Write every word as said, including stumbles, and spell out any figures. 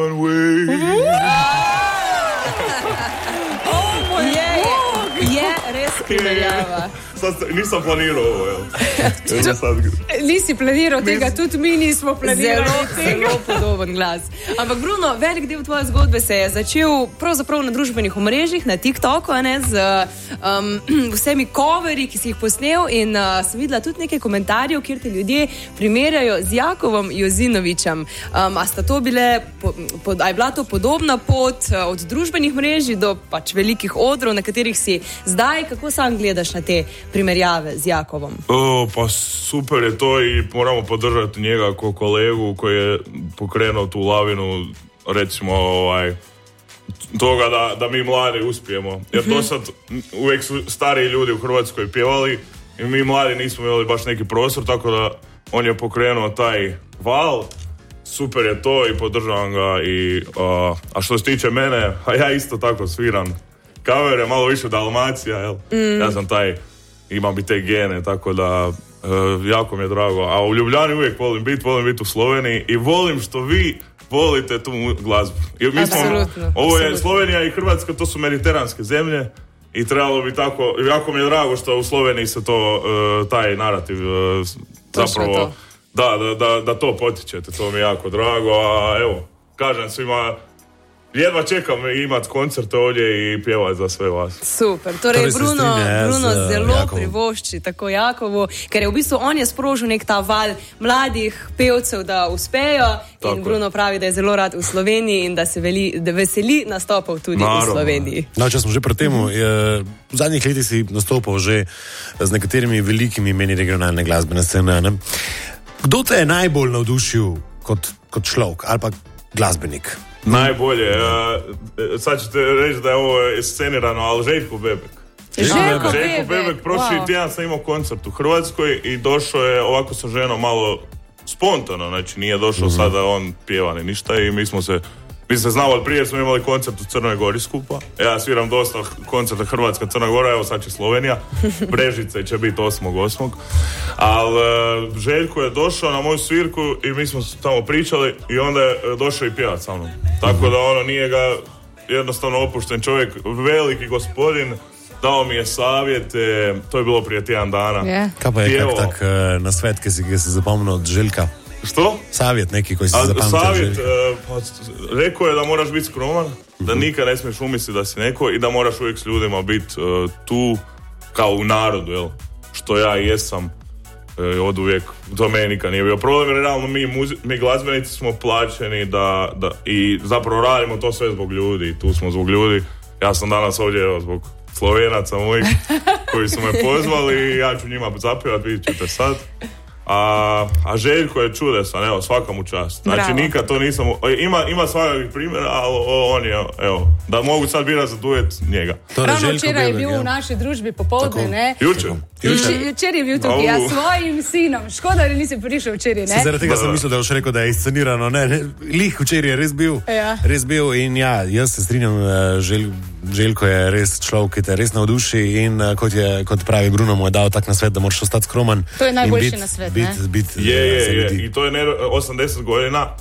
Je, je res primerjava. Nisem planiral ovo, jel? Nisi planiral tega, tudi mi nismo planirali zelo, zelo podoben glas. Ampak Bruno, velik del tvoje zgodbe se je začel pravzaprav na družbenih omrežjih, na TikToku, ne, z um, vsemi coveri, ki si jih posnel, in uh, sem videla tudi nekaj komentarjev, kjer te ljudje primerjajo z Jakovom Jozinovićem. Um, a sta to bile, po, po, a je bila to podobna pot uh, od družbenih mrežij do pač velikih odrov, na katerih si zdaj, kako sam gledaš na te primerjave z Jakovom? O, pa super je to i moramo podržati njega kao kolegu koji je pokrenuo tu lavinu, recimo, ovaj, toga da, da mi mladi uspijemo. Jer do sad uvijek su stariji ljudi u Hrvatskoj pjevali i mi mladi nismo imali baš neki prostor, tako da on je pokrenuo taj val. Super je to i podržavam ga. I, a, a što se tiče mene, a ja isto tako sviram kavere, malo više Dalmacija, jel? Mm. Ja sam taj, imam i te gene, tako da uh, jako mi je drago. A u Ljubljani uvijek volim biti, volim biti u Sloveniji i volim što vi volite tu glazbu. Jer mi smo, ovo je Slovenija i Hrvatska, to su mediteranske zemlje i trebalo bi tako, jako mi je drago što u Sloveniji se to, uh, taj narativ uh, zapravo, to. Da, da, da, da to potičete, to mi je jako drago, a evo, kažem svima, jedva čekam imati koncerte ovdje i pjevati za sve vas. Super, torej, torej Bruno, Bruno zelo Jakovom privošči tako Jakovu, ker je v bistvu on je sprožil nek ta val mladih pevcev, da uspejo, tako in Bruno pravi, da je zelo rad v Sloveniji in da se veli, da veseli nastopov tudi Naravno. v Sloveniji. No, če smo že pri temu, je, v zadnjih letih si nastopal že z nekaterimi velikimi imeni regionalne glasbene scene, ne? Kdo te je najbolj navdušil kot, kot človek ali pa glasbenik? Najbolje, uh, sad ćete reći da je ovo scenirano, ali Željko Bebek. Željko Bebek, Željko Bebek prošli wow. tjedan sam imao koncert u Hrvatskoj i došao je ovako sa ženom malo spontano, znači nije došao mm-hmm. sada on pjeva ni ništa i mi smo se, mi se znali prije, smo imali koncert u Crnoj Gori skupa. Ja sviram dosta koncerta Hrvatska, Crna Gora, evo sad će Slovenija, Brežice će biti osmog osmog Ali uh, Željko je došao na moju svirku i mi smo tamo pričali i onda je došao i pjevat sa mnom. Tako da ono nije ga jednostavno opušten čovjek, veliki gospodin, dao mi je savjete, to je bilo prije tjedan dana. Yeah. Kaj pa je kak tak uh, na svet, ki si ga se zapomnil od Željka? Što? Savjet neki koji si zapamtio. Savjet, uh, pa, rekao je da moraš biti skroman, uh-huh. da nikad ne smiješ umisliti da si neko i da moraš uvijek s ljudima biti uh, tu kao u narodu, jel? Što ja i jesam uh, od uvijek, to meni nikad nije bio problem, jer realno mi, muzi- mi glazbenici smo plaćeni da, da, i zapravo radimo to sve zbog ljudi i tu smo zbog ljudi. Ja sam danas ovdje evo, zbog Slovenaca mojih koji su me pozvali i ja ću njima zapjevati, vidjet ćete sad. A, a Željko je čudesan, evo, svaka mu čast. Znači, Bravo. nikad to nisam... Ima, ima svakakvih primjera, ali on je, evo, da mogu sad birati za duet njega. Ravno včeraj je bil v naši družbi popoldne, ne? Jučer. Včeraj je bil tukaj, ja, svojim sinom. Škoda, da nisi prišel včeraj, ne? Zaradi tega sem mislil, da boš rekel, da je inscenirano. Ne, ne, lih včeraj je res bil. Ja. Res bil in ja, jaz se strinjam, Želj, Željko je res človek, ki te res navduši in kot, je, kot pravi Bruno, mu je dal tak nasvet, da moraš ostati skroman. To je najboljši nasvet, ne? Bit, bit, je, je, je. I to je ne osamdeset godina.